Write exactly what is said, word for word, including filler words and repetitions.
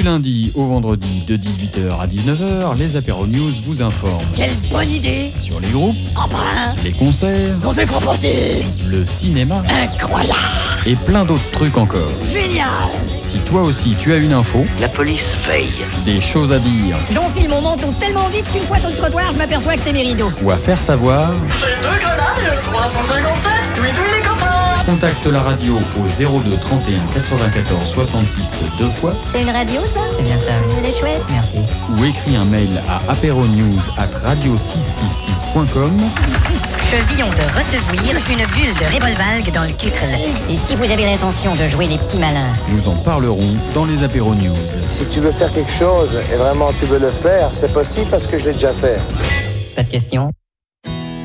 lundi au vendredi de dix-huit heures à dix-neuf heures, les Apéro News vous informent. Quelle bonne idée! Sur les groupes, Emprunt, les concerts, on fait proposer, le cinéma incroyable, et plein d'autres trucs encore. génial! Si toi aussi tu as une info, La police veille. des choses à dire J'enfile mon manteau tellement vite qu'une fois sur le trottoir, je m'aperçois que c'était mes rideaux. ou à faire savoir, J'ai deux grenades et le trois cent cinquante-sept, oui, oui, les copains. contacte la radio au zéro deux trente et un quatre-vingt-quatorze soixante-six deux fois C'est une radio, ça? C'est bien ça, oui. Elle est chouette. Merci. ou écris un mail à apéronews arobase radio six cent soixante-six point com. Je viens de recevoir une bulle de Revolvalgue dans le cutrel. Et si vous avez l'intention de jouer les petits malins? Nous en parlerons dans les Apéro News. Si tu veux faire quelque chose et vraiment tu veux le faire, c'est possible parce que je l'ai déjà fait. Pas de questions?